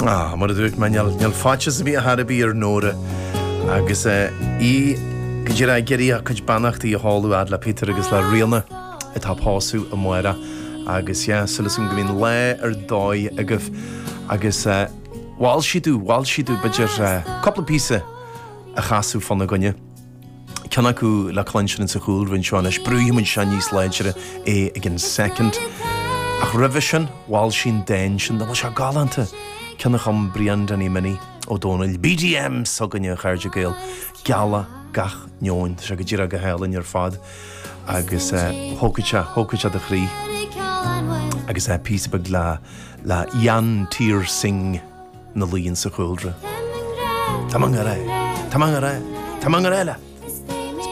Mar a dúirt neal fáilte bhí a Harbí ar nóra agus í go dtíar a geirí a chuid bannachtaí a háú ad le Peter agus le rialna i tá páú a muire agus sulasúm go bhíon le ar dóid agah agus bháil siadú beidir coppla písa a chaú fanna gonne. Ceanna acu le chlansin sa chúil rinn seána sprúhimann se níos leidere gin second. Ach rih sin bháil sin dain sin do se galanta. Ceanna chum brian daní mini ó dónail BGM soganne chairde gail geala gach neoin se go ddíra go hélann ar fad agus thócaite de chrí agus písabag le Jan Tír Singh na líonn sa chúilre. Tá man ga ré,